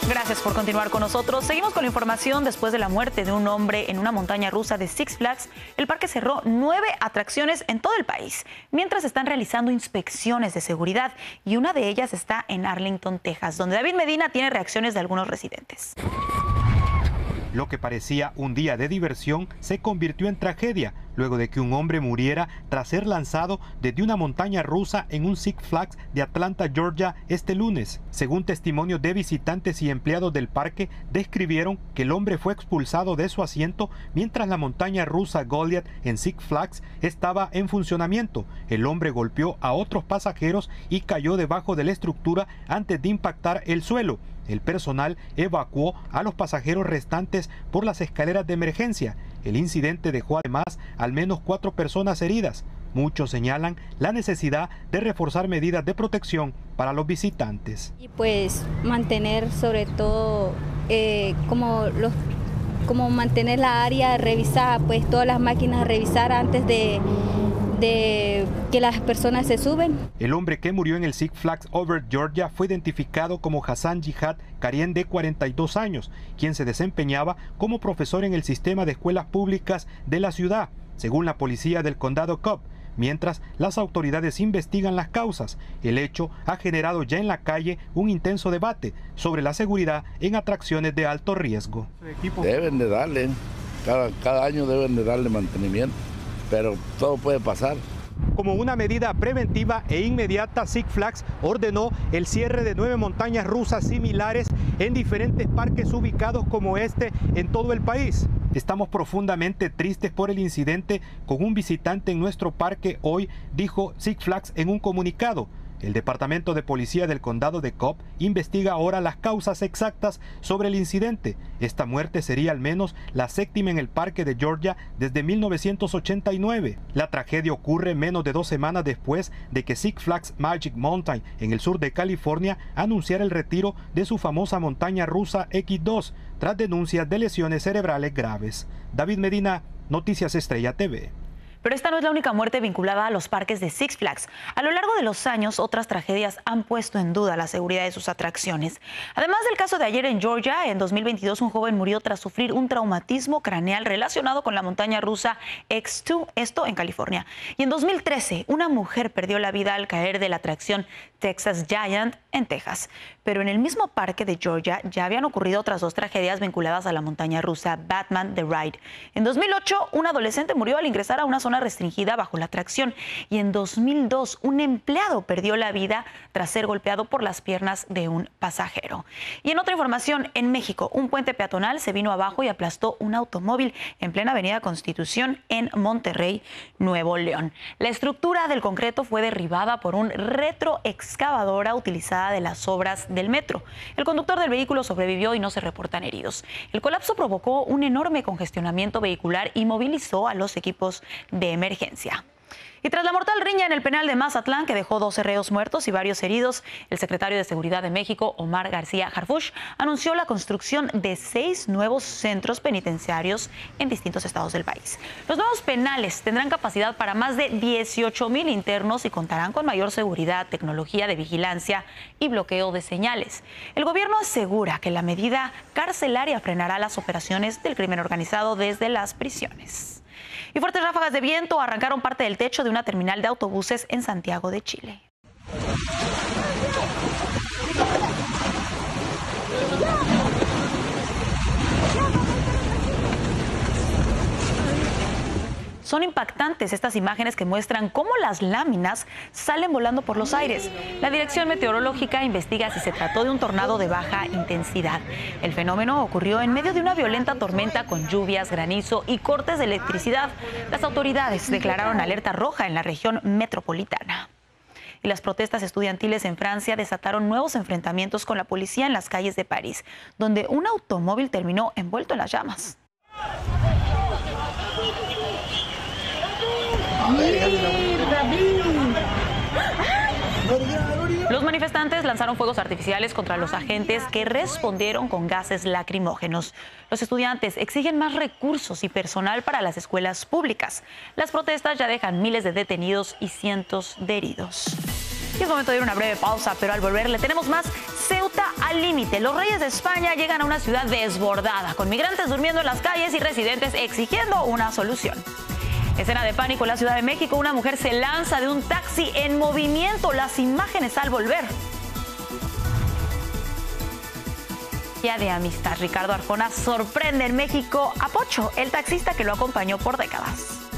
Gracias por continuar con nosotros. Seguimos con la información. Después de la muerte de un hombre en una montaña rusa de Six Flags, el parque cerró 9 atracciones en todo el país, mientras están realizando inspecciones de seguridad, y una de ellas está en Arlington, Texas, donde David Medina tiene reacciones de algunos residentes. Lo que parecía un día de diversión se convirtió en tragedia luego de que un hombre muriera tras ser lanzado desde una montaña rusa en un Six Flags de Atlanta, Georgia, este lunes. Según testimonios de visitantes y empleados del parque, describieron que el hombre fue expulsado de su asiento mientras la montaña rusa Goliath en Six Flags estaba en funcionamiento. El hombre golpeó a otros pasajeros y cayó debajo de la estructura antes de impactar el suelo. El personal evacuó a los pasajeros restantes por las escaleras de emergencia. El incidente dejó además al menos 4 personas heridas. Muchos señalan la necesidad de reforzar medidas de protección para los visitantes. Y pues mantener sobre todo como mantener la área revisada, pues todas las máquinas revisar antes de que las personas se suben. El hombre que murió en el Six Flags Over Georgia fue identificado como Hassan Jihad Karien, de 42 años, quien se desempeñaba como profesor en el sistema de escuelas públicas de la ciudad, según la policía del condado Cobb. Mientras las autoridades investigan las causas, el hecho ha generado ya en la calle un intenso debate sobre la seguridad en atracciones de alto riesgo. Deben de darle, cada año deben de darle mantenimiento, pero todo puede pasar. Como una medida preventiva e inmediata, Six Flags ordenó el cierre de 9 montañas rusas similares en diferentes parques ubicados como este en todo el país. Estamos profundamente tristes por el incidente con un visitante en nuestro parque hoy, dijo Six Flags en un comunicado. El Departamento de Policía del Condado de Cobb investiga ahora las causas exactas sobre el incidente. Esta muerte sería al menos la 7ª en el parque de Georgia desde 1989. La tragedia ocurre menos de 2 semanas después de que Six Flags Magic Mountain, en el sur de California, anunciara el retiro de su famosa montaña rusa X2 tras denuncias de lesiones cerebrales graves. David Medina, Noticias Estrella TV. Pero esta no es la única muerte vinculada a los parques de Six Flags. A lo largo de los años, otras tragedias han puesto en duda la seguridad de sus atracciones. Además del caso de ayer en Georgia, en 2022 un joven murió tras sufrir un traumatismo craneal relacionado con la montaña rusa X2, esto en California. Y en 2013, una mujer perdió la vida al caer de la atracción Texas Giant en Texas. Pero en el mismo parque de Georgia ya habían ocurrido otras 2 tragedias vinculadas a la montaña rusa Batman The Ride. En 2008, un adolescente murió al ingresar a una zona restringida bajo la atracción, y en 2002 un empleado perdió la vida tras ser golpeado por las piernas de un pasajero. Y en otra información, en México, un puente peatonal se vino abajo y aplastó un automóvil en plena avenida Constitución en Monterrey, Nuevo León. La estructura del concreto fue derribada por un retroexcavadora utilizada de las obras del metro. El conductor del vehículo sobrevivió y no se reportan heridos. El colapso provocó un enorme congestionamiento vehicular y movilizó a los equipos de emergencia. Y tras la mortal riña en el penal de Mazatlán, que dejó 12 reos muertos y varios heridos, el secretario de Seguridad de México, Omar García Harfuch, anunció la construcción de 6 nuevos centros penitenciarios en distintos estados del país. Los nuevos penales tendrán capacidad para más de 18,000 internos y contarán con mayor seguridad, tecnología de vigilancia y bloqueo de señales. El gobierno asegura que la medida carcelaria frenará las operaciones del crimen organizado desde las prisiones. Y fuertes ráfagas de viento arrancaron parte del techo de una terminal de autobuses en Santiago de Chile. Son impactantes estas imágenes que muestran cómo las láminas salen volando por los aires. La Dirección Meteorológica investiga si se trató de un tornado de baja intensidad. El fenómeno ocurrió en medio de una violenta tormenta con lluvias, granizo y cortes de electricidad. Las autoridades declararon alerta roja en la región metropolitana. Y las protestas estudiantiles en Francia desataron nuevos enfrentamientos con la policía en las calles de París, donde un automóvil terminó envuelto en las llamas. Los manifestantes lanzaron fuegos artificiales contra los agentes, que respondieron con gases lacrimógenos. Los estudiantes exigen más recursos y personal para las escuelas públicas. Las protestas ya dejan miles de detenidos y cientos de heridos. Y es momento de ir a una breve pausa, pero al volver le tenemos más. Ceuta al límite. Los Reyes de España llegan a una ciudad desbordada, con migrantes durmiendo en las calles y residentes exigiendo una solución. Escena de pánico en la Ciudad de México. Una mujer se lanza de un taxi en movimiento. Las imágenes al volver. Día de amistad. Ricardo Arjona sorprende en México a Pocho, el taxista que lo acompañó por décadas.